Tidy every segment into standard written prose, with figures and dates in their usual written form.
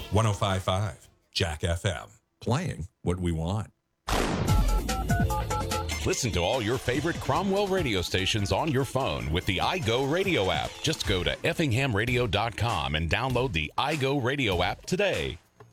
105.5 Jack FM. Playing what we want. Listen to all your favorite Cromwell radio stations on your phone with the iGo Radio app. Just go to effinghamradio.com and download the iGo Radio app today.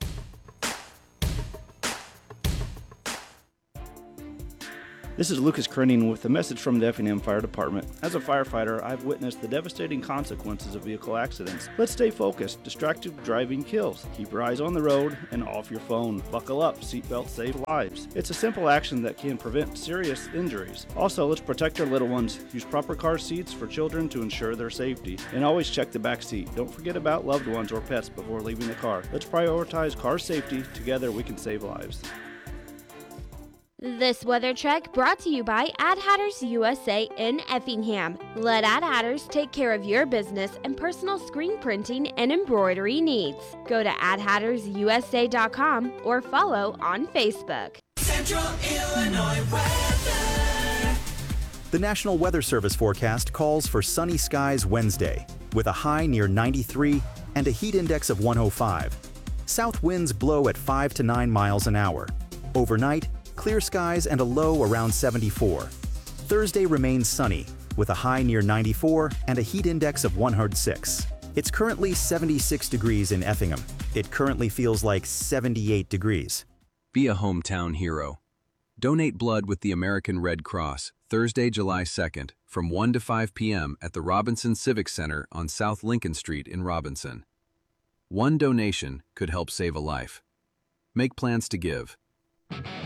This is Lucas Krenning with a message from the Effingham Fire Department. As a firefighter, I've witnessed the devastating consequences of vehicle accidents. Let's stay focused. Distracted driving kills. Keep your eyes on the road and off your phone. Buckle up. Seatbelts save lives. It's a simple action that can prevent serious injuries. Also, let's protect our little ones. Use proper car seats for children to ensure their safety. And always check the back seat. Don't forget about loved ones or pets before leaving the car. Let's prioritize car safety. Together we can save lives. This weather check brought to you by Ad Hatters USA in Effingham. Let Ad Hatters take care of your business and personal screen printing and embroidery needs. Go to adhattersusa.com or follow on Facebook. Central Illinois weather. The National Weather Service forecast calls for sunny skies Wednesday, with a high near 93 and a heat index of 105. South winds blow at 5 to 9 miles an hour. Overnight, clear skies and a low around 74. Thursday remains sunny, with a high near 94 and a heat index of 106. It's currently 76 degrees in Effingham. It currently feels like 78 degrees. Be a hometown hero. Donate blood with the American Red Cross, Thursday, July 2nd, from 1 to 5 p.m. at the Robinson Civic Center on South Lincoln Street in Robinson. One donation could help save a life. Make plans to give.